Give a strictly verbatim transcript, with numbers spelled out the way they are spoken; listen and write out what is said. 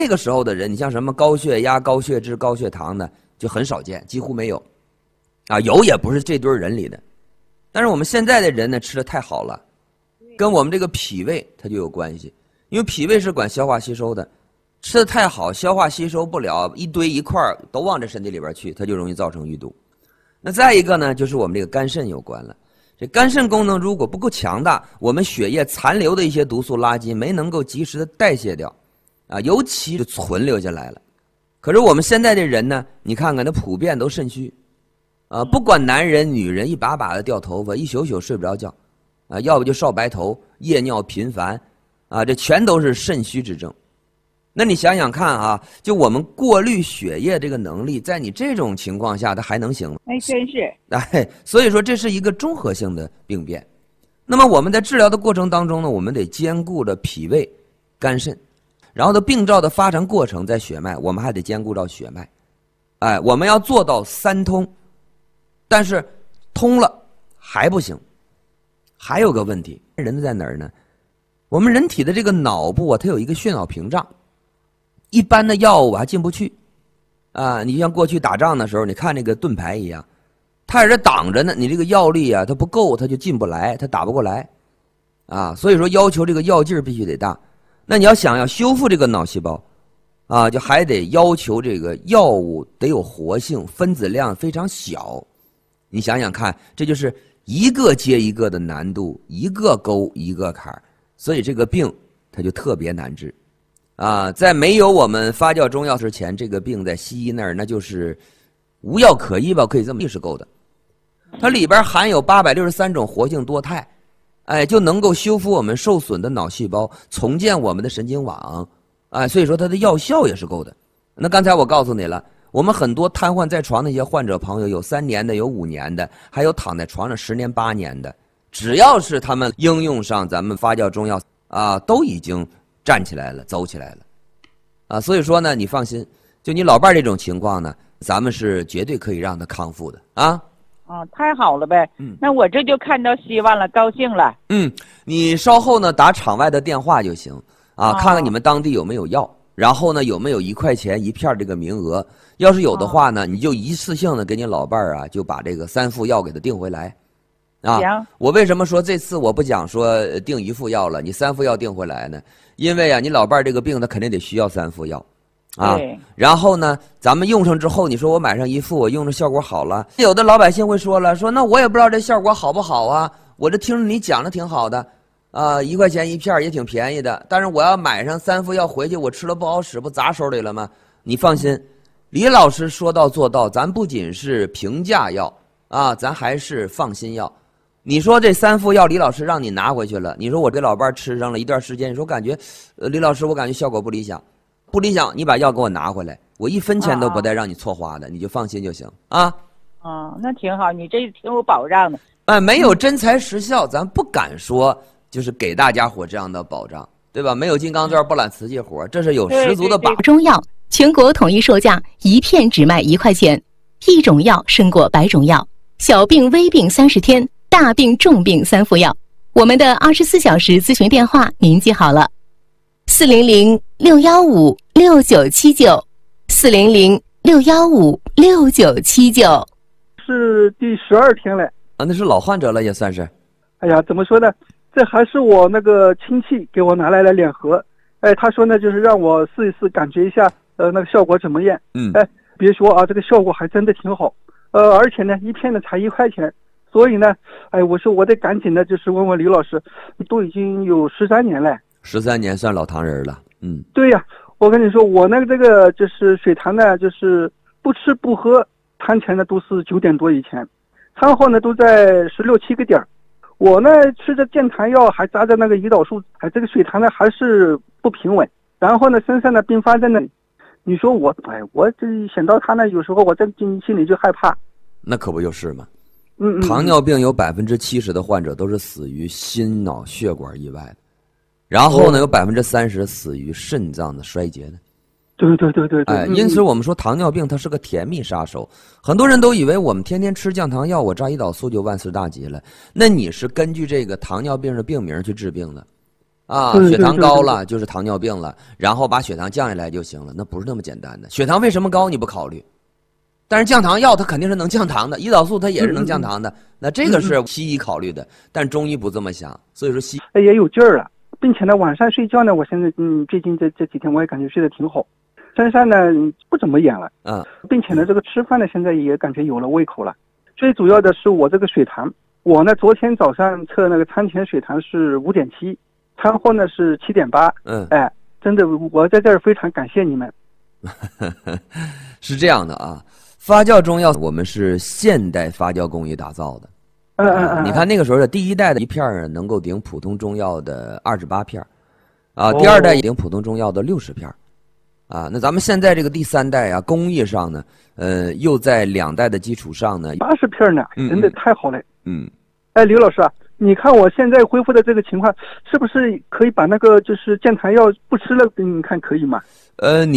那个时候的人，你像什么高血压、高血脂、高血糖的，就很少见，几乎没有。啊，有也不是这堆人里的。但是我们现在的人呢，吃的太好了，跟我们这个脾胃它就有关系，因为脾胃是管消化吸收的，吃的太好，消化吸收不了，一堆一块都往这身体里边去，它就容易造成淤堵。那再一个呢，就是我们这个肝肾有关了。这肝肾功能如果不够强大，我们血液残留的一些毒素垃圾没能够及时的代谢掉，啊，尤其就存留下来了。可是我们现在的人呢，你看看，他普遍都肾虚，啊，不管男人女人，一把把的掉头发，一宿宿睡不着觉，啊，要不就少白头，夜尿频繁，啊，这全都是肾虚之症。那你想想看啊，就我们过滤血液这个能力，在你这种情况下，它还能行吗？ 哎，真是。 哎，所以说这是一个综合性的病变。那么我们在治疗的过程当中呢，我们得兼顾着脾胃、肝肾，然后的病灶的发展过程在血脉，我们还得兼顾到血脉。哎，我们要做到三通，但是通了还不行，还有个问题，人在哪儿呢？我们人体的这个脑部啊，它有一个血脑屏障。一般的药物还进不去，啊，你像过去打仗的时候，你看那个盾牌一样，它在这挡着呢，你这个药力啊，它不够，它就进不来，它打不过来，啊，所以说要求这个药劲必须得大。那你要想要修复这个脑细胞，啊，就还得要求这个药物得有活性，分子量非常小。你想想看，这就是一个接一个的难度，一个沟一个坎儿，所以这个病它就特别难治。啊，在没有我们发酵中药之前，这个病在西医那儿那就是无药可医吧，可以这么是够的。它里边含有八百六十三种活性多肽，哎，就能够修复我们受损的脑细胞，重建我们的神经网，哎，所以说它的药效也是够的。那刚才我告诉你了，我们很多瘫痪在床的一些患者朋友，有三年的，有五年的，还有躺在床上十年八年的，只要是他们应用上咱们发酵中药啊，都已经站起来了，走起来了，啊，所以说呢，你放心，就你老伴儿这种情况呢，咱们是绝对可以让他康复的啊。 哦，太好了呗，嗯，那我这就看到希望了，高兴了。 嗯，你稍后呢打场外的电话就行啊，哦，看看你们当地有没有药，然后呢有没有一块钱一片这个名额，要是有的话呢，哦，你就一次性的给你老伴儿啊，就把这个三副药给他订回来。啊，我为什么说这次我不讲说订一副药了，你三副药订回来呢？因为啊，你老伴儿这个病他肯定得需要三副药，啊，然后呢，咱们用上之后，你说我买上一副，我用着效果好了，有的老百姓会说了，说那我也不知道这效果好不好啊，我这听着你讲的挺好的，啊，一块钱一片也挺便宜的，但是我要买上三副药回去，我吃了不好使，不砸手里了吗？你放心，李老师说到做到，咱不仅是平价药啊，咱还是放心药。你说这三副药李老师让你拿回去了，你说我这老伴吃上了一段时间，你说感觉呃李老师我感觉效果不理想，不理想你把药给我拿回来，我一分钱都不带让你错花的，你就放心就行啊。 哦，那挺好，你这挺有保障的。 哎，没有真材实效，咱不敢说就是给大家伙这样的保障，对吧？没有金刚钻不揽瓷器活，这是有十足的把握。 中药全国统一售价一片只卖一块钱，一种药胜过百种药，小病微病三十天，大病重病三副药。我们的二十四小时咨询电话您记好了，四零零六幺五六九七九，四零零六幺五六九七九。 是第十二天了啊，那是老患者了也算是。 哎呀，怎么说呢？这还是我那个亲戚给我拿来了两盒。哎，他说呢，就是让我试一试，感觉一下，呃，那个效果怎么样？嗯。哎，别说啊，这个效果还真的挺好。呃，而且呢，一片呢才一块钱。所以呢，哎，我说我得赶紧的，就是问问李老师，都已经有十三年了， 十三年算老唐人了，嗯， 对呀、啊，我跟你说，我那个这个就是血糖呢，就是不吃不喝，餐前呢都是九点多以前，餐后呢都在十六七个点儿，我呢吃着降糖药，还扎着那个胰岛素，哎，这个血糖呢还是不平稳，然后呢身上的并发症呢，你说我，哎，我这想到他呢，有时候我真心里就害怕， 那可不就是吗？ 嗯嗯， 糖尿病有百分之七十的患者都是死于心脑血管意外的，然后呢，有百分之三十死于肾脏的衰竭的。 对对对对对。 哎，因此我们说糖尿病它是个甜蜜杀手，很多人都以为我们天天吃降糖药，我扎胰岛素就万事大吉了。那你是根据这个糖尿病的病名去治病的， 啊，血糖高了就是糖尿病了，然后把血糖降下来就行了，那不是那么简单的。血糖为什么高你不考虑？但是降糖药它肯定是能降糖的，胰岛素它也是能降糖的，那这个是西医考虑的，但中医不这么想，所以说西医也有劲儿了，并且呢晚上睡觉呢，我现在嗯最近这这几天我也感觉睡得挺好，身上呢不怎么痒了， 嗯， 并且呢这个吃饭呢现在也感觉有了胃口了。最主要的是我这个血糖，我呢昨天早上测那个餐前血糖是五点七，餐后呢是七点八， 嗯， 哎，真的我在这儿非常感谢你们。 是这样的啊。发酵中药我们是现代发酵工艺打造的， 嗯嗯嗯， 你看那个时候的第一代的一片能够顶普通中药的二十八片，啊，第二代顶普通中药的六十片，啊，那咱们现在这个第三代啊，工艺上呢，呃，又在两代的基础上呢， 八十片呢，真的太好了。 嗯， 哎，刘老师啊，你看我现在恢复的这个情况，是不是可以把那个就是降糖药不吃了？你看可以吗？ 呃，你。